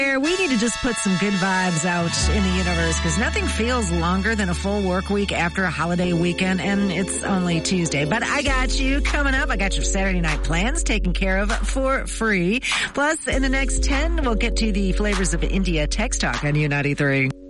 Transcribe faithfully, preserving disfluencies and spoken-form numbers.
We need to just put some good vibes out in the universe because nothing feels longer than a full work week after a holiday weekend, and it's only Tuesday. But I got you coming up. I got your Saturday night plans taken care of for free. Plus, in the next ten, we'll get to the flavors of India text talk on U ninety-three.